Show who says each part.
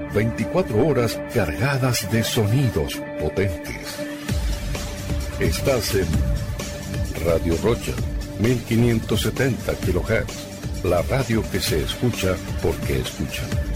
Speaker 1: 24 horas cargadas de sonidos potentes. Estás en Radio Rocha, 1570 kHz, la radio que se escucha porque escucha.